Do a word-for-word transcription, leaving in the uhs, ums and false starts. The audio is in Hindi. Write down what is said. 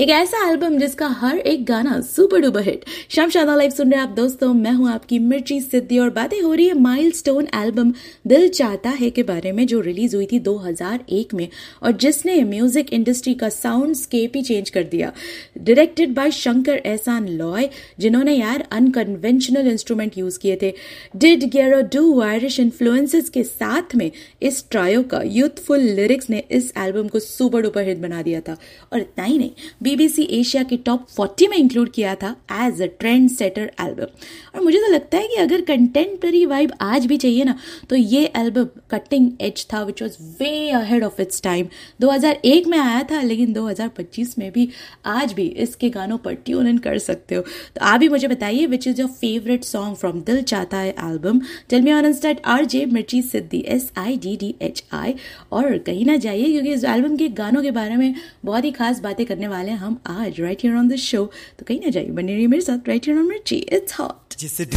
एक ऐसा एल्बम जिसका हर एक गाना सुपर डुपर हिट। शमशादा लाइव सुन रहे आप दोस्तों, मैं हूं आपकी मिर्ची सिद्धि और बातें हो रही है माइलस्टोन एल्बम दिल चाहता है के बारे में, जो रिलीज हुई थी दो हज़ार एक में और जिसने म्यूजिक इंडस्ट्री का साउंड स्केप ही चेंज कर दिया। डायरेक्टेड बाय शंकर एहसान लॉय, जिन्होंने यार अनकन्वेंशनल इंस्ट्रूमेंट यूज किए थे। Did Gero do Irish influences के साथ में इस ट्रायो का यूथफुल लिरिक्स ने इस एल्बम को सुपर डुपर हिट बना दिया था। और इतना ही नहीं, बीबीसी एशिया के टॉप चालीस में इंक्लूड किया था as a trend setter album. और मुझे तो लगता है कि अगर कंटेम्पररी वाइब आज भी चाहिए ना, तो ये एल्बम कटिंग एज था, which was way ahead of its time. दो हज़ार एक में आया था, लेकिन दो हज़ार पच्चीस में भी आज भी इसके गानों पर ट्यून इन कर सकते हो। तो आप भी मुझे बताइए which is your favourite song from दिल चाहता है album. Tell me on Insta R J मिर्ची सिद्धि, S I D D H I. और कहीं ना जाइए, क्योंकि इस एल्बम के गानों के बारे में बहुत ही खास बातें करने वाले हैं हम आज right here on this show. तो कहीं ना जाइए, बने रहिए मेरे साथ राइट हियर ऑन मिर्ची। It's hot.